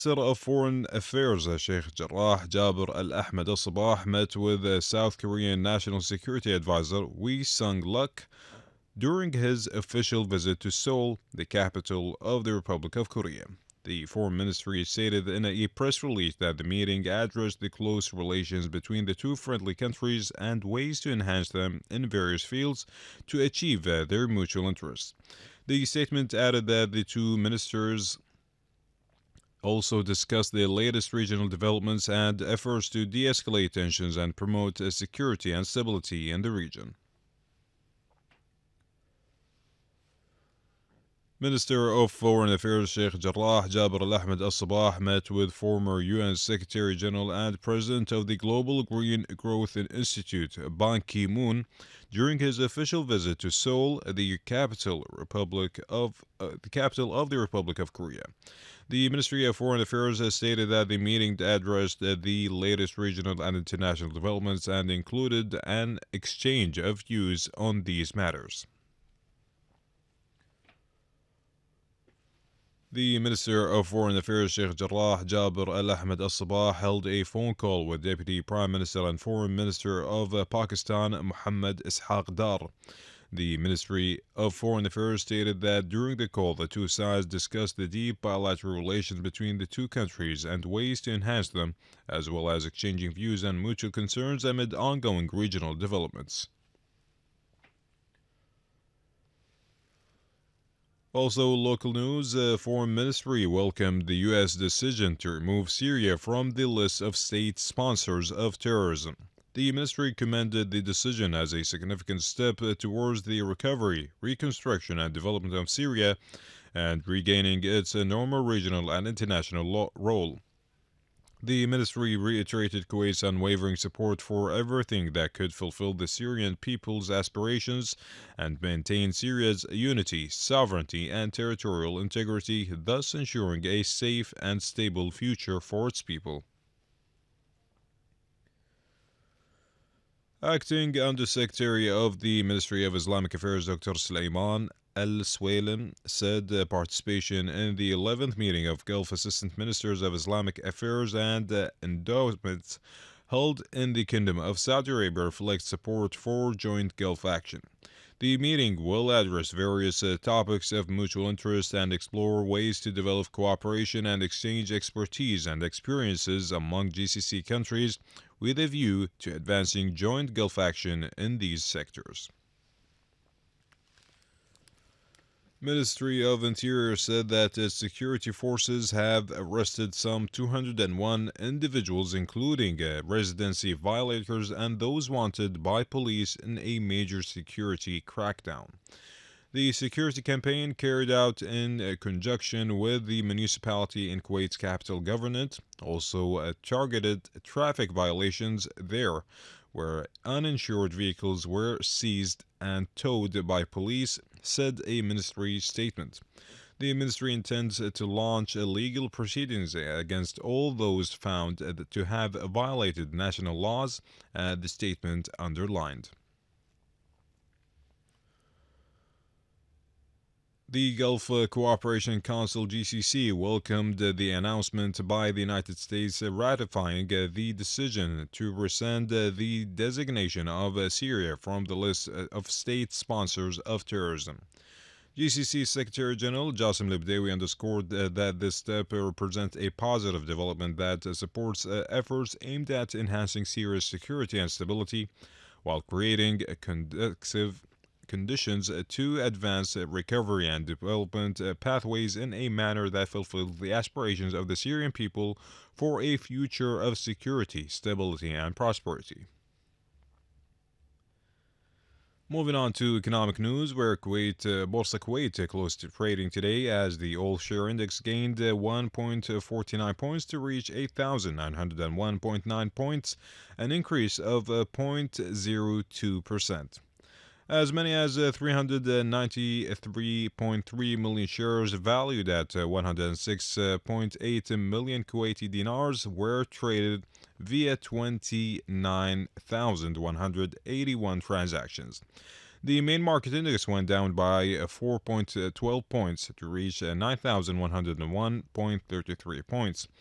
Minister of Foreign Affairs Sheikh Jarrah Jabir Al Ahmed Al Sabah met with South Korean National Security Advisor Wee Sung Luk during his official visit to Seoul, the capital of the Republic of Korea. The Foreign Ministry stated in a press release that the meeting addressed the close relations between the two friendly countries and ways to enhance them in various fields to achieve their mutual interests. The statement added that the two ministers also discussed the latest regional developments and efforts to de escalate tensions and promote security and stability in the region. Minister of Foreign Affairs Sheikh Jarrah Jabir Al Ahmed Al Sabah met with former UN Secretary General and President of the Global Green Growth Institute, Ban Ki moon, during his official visit to Seoul, the capital of the Republic of Korea. The Ministry of Foreign Affairs has stated that the meeting addressed the latest regional and international developments and included an exchange of views on these matters. The Minister of Foreign Affairs Sheikh Jarrah Jabir Al Ahmed Al Sabah held a phone call with Deputy Prime Minister and Foreign Minister of Pakistan Muhammad Ishaq Dar. The Ministry of Foreign Affairs stated that during the call, the two sides discussed the deep bilateral relations between the two countries and ways to enhance them, as well as exchanging views and mutual concerns amid ongoing regional developments. Also, local news Foreign Ministry welcomed the U.S. decision to remove Syria from the list of state sponsors of terrorism. The ministry commended the decision as a significant step towards the recovery, reconstruction, and development of Syria and regaining its normal regional and international role. The ministry reiterated Kuwait's unwavering support for everything that could fulfill the Syrian people's aspirations and maintain Syria's unity, sovereignty, and territorial integrity, thus ensuring a safe and stable future for its people. Acting Undersecretary of the Ministry of Islamic Affairs Dr. Sulaiman Al Swailim said participation in the 11th meeting of Gulf Assistant Ministers of Islamic Affairs and endowments held in the Kingdom of Saudi Arabia reflects support for joint Gulf action. The meeting will address various topics of mutual interest and explore ways to develop cooperation and exchange expertise and experiences among GCC countries with a view to advancing joint Gulf action in these sectors. Ministry of Interior said that its security forces have arrested some 201 individuals, including residency violators and those wanted by police in a major security crackdown. The security campaign, carried out in conjunction with the municipality in Kuwait's capital government, also targeted traffic violations there, where uninsured vehicles were seized and towed by police, said a ministry statement. The ministry intends to launch legal proceedings against all those found to have violated national laws, the statement underlined. The Gulf Cooperation Council GCC welcomed the announcement by the United States ratifying the decision to rescind the designation of Syria from the list of state sponsors of terrorism. GCC Secretary General Jassim Libdawi underscored that this step represents a positive development that supports efforts aimed at enhancing Syria's security and stability while creating conducive conditions to advance recovery and development pathways in a manner that fulfills the aspirations of the Syrian people for a future of security, stability, and prosperity. Moving on to economic news, where Borsa Kuwait closed trading today as the all share index gained 1.49 points to reach 8,901.9 points, an increase of 0.02%. As many as 393.3 million shares valued at 106.8 million Kuwaiti dinars were traded via 29,181 transactions. The main market index went down by 4.12 points to reach 9,101.33 points.